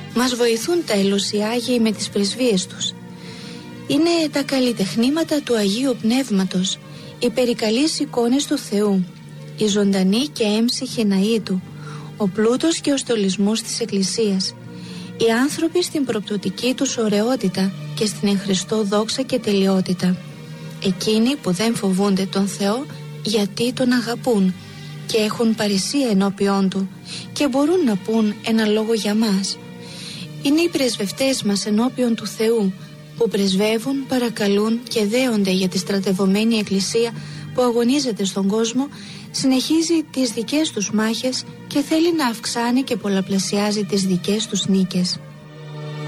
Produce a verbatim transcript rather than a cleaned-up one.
Μας βοηθούν τα ελοσιάγια με τις πρεσβείες τους. Είναι τα καλλιτεχνήματα του Αγίου Πνεύματος, οι περικαλείς εικόνες του Θεού, η ζωντανή και έμψυχη ναή του, ο πλούτος και ο στολισμός της Εκκλησίας, οι άνθρωποι στην προπτωτική τους ωραιότητα και στην εν Χριστώ δόξα και τελειότητα, εκείνοι που δεν φοβούνται τον Θεό γιατί τον αγαπούν και έχουν παρησία ενώπιόν του και μπορούν να πούν ένα λόγο για μας. Είναι οι πρεσβευτές μας ενώπιον του Θεού που πρεσβεύουν, παρακαλούν και δέονται για τη στρατευωμένη Εκκλησία που αγωνίζεται στον κόσμο, συνεχίζει τις δικές τους μάχες και θέλει να αυξάνει και πολλαπλασιάζει τις δικές τους νίκες.